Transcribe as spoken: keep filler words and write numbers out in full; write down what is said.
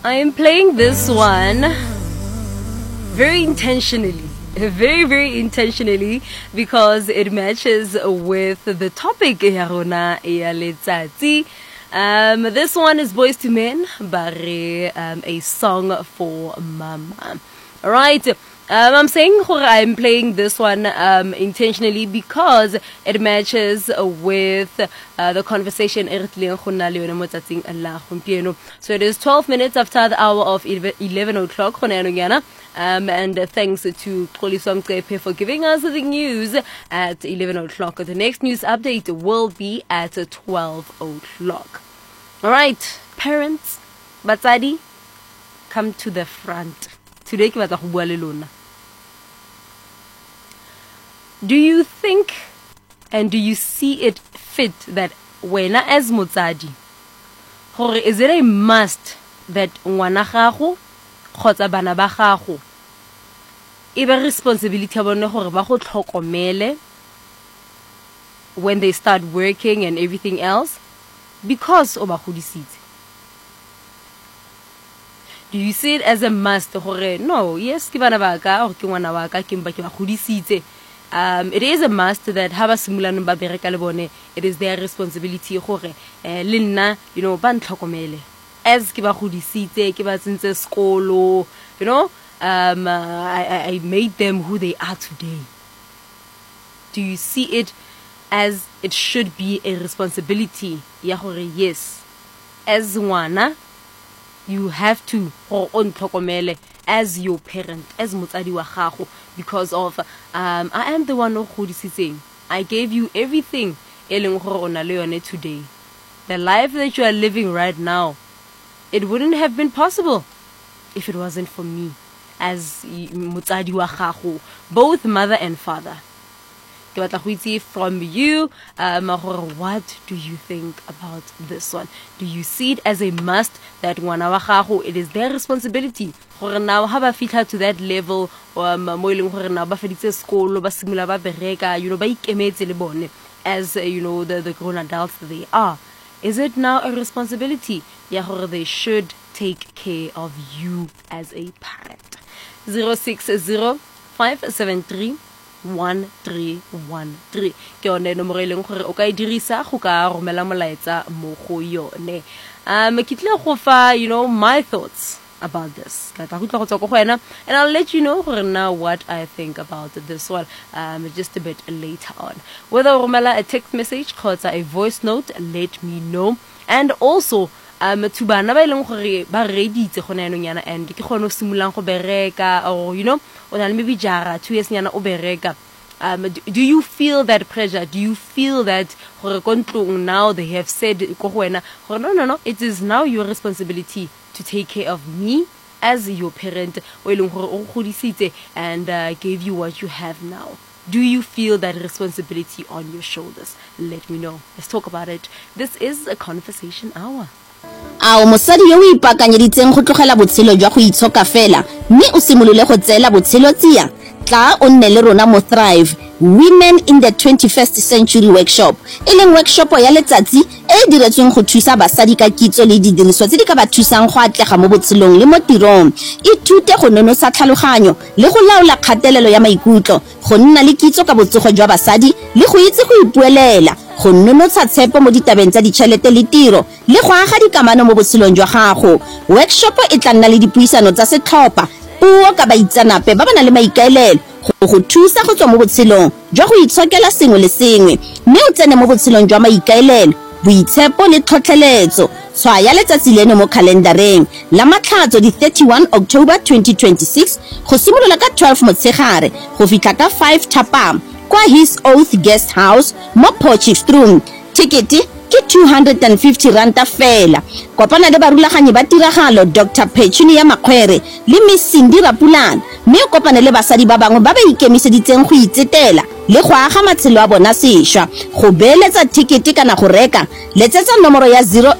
I am playing this one very intentionally. Very, very intentionally because it matches with the topic ya rona ya letsatsi. Um, this one is Boys to Men, bare um, a song for mama. All right. Um, I'm saying I'm playing this one um, intentionally because it matches with uh, the conversation. So it is twelve minutes after the hour of eleven o'clock. Um, and uh, thanks to Kolisong Tsepe for giving us the news at eleven o'clock. The next news update will be at twelve o'clock. All right, parents, batsadi, come to the front. Today, ke batla go bua le lona. Do you think and do you see it fit that wena as motsadi, gore is it a must that ngwana gago khotsa bana ba gago e be responsibility ya bone gore ba go tlhokomele when they start working and everything else because o ba godisitse? Do you see it as a must gore no, yes ke bana ba ka or ke ngwana wa ka ke mba ke ba godisitse? Um, it is a must that haba simulano ba bereka le bone, it is their responsibility gore eh, le nna you know ba ntlhokomele as ke ba godisitse ke ba tsentse skolo, you know, um uh, I, I made them who they are today. Do you see it as it should be a responsibility ya gore yes, as ngwana you have to go on tlhokomele as your parent, as motsadi wa gago, because of um I am the one who godisitseng. I gave you everything e leng gore o na le yone today. The life that you are living right now, it wouldn't have been possible if it wasn't for me as motsadi wa gago, both mother and father. Ke batla go itse from you, um what do you think about this one? Do you see it as a must that ngwana wa gago, it is their responsibility gore now ha ba fitla to that level um mo ileng gore now ba feditse skolo ba simula ba bereka, you know, ba ikemetse le bone as uh, you know the, the grown adults they are? Is it now a responsibility ya gore they should take care of you as a parent? zero six zero five seven three one three one three ke yone nomoro e leng gore o ka e dirisa go ka romela molaetsa mo go yone. Um ke tle go fa you know my thoughts about this, ka tla go tla go tswa go wena, and I'll let you know gore now what I think about this one um just a bit later on. Whether romela a text message or a voice note, let me know. And also um to bana ba ileng gore ba ready tse gona eno nyana and ke gone o simulang go bereka, or you know o na le maybe jara two years nyana o bereka, um do you feel that pressure? Do you feel that gore kontlong now they have said go wena gore no no no, it is now your responsibility to take care of me as your parent o ileng gore o godisitse and uh, gave you what you have now? Do you feel that responsibility on your shoulders? Let me know. Let's talk about it. This is a conversation hour. Ao mosadi yo o ipakanyeditseng go tlogela botshelo jwa go itshoka fela mme o simolole go tseela botshelo tsia, tla o nne le rona mo Thrive Women in the twenty-first Century Workshop, e leng workshop ya letsatsi e diretsweng go thusa basadi ka kitso le didiriswa tse di ka ba thusang go atlega mo botshelong le mo tirong. E thute go nonosa tlhaloganyo le go laola kgatelelo ya maikutlo, go nna le kitso ka botsogo jwa basadi le go itse go ipuelela, go nonotsha tshepo mo ditabeng tsa ditšhelete le tiro le go aga dikamano mo botshelong jwa gago. Workshop e tla nna le dipuisano tsa setlhopha, puo ka baitsanape ba ba na le maikaelelo go go thusa go tswa mo botshelong jwa go itshokela sengwe le sengwe mme o tsene mo botshelong jwa maikaelelo, boitshepo le tlhotlheletso. Tshwaya letsatsi leno mo kalendareng la matlhatso di thirty-one October twenty twenty-six go simolola ka twelve motshegare go fitlha ka five thapama kwa His Oath Guest House mo Potchefstroom. Ticket ke two hundred fifty ranta fela. Kopana le barulaganyi ba tiragalo Doctor Petunia Makwere le Miss Cindy Rapulana, mme kopana le basadi ba bangwe ba ba ikemiseditseng go itsetela le go aga matshelo a bona sešwa. Go beeletsa ticket kana go reka letsetsa nomoro ya zero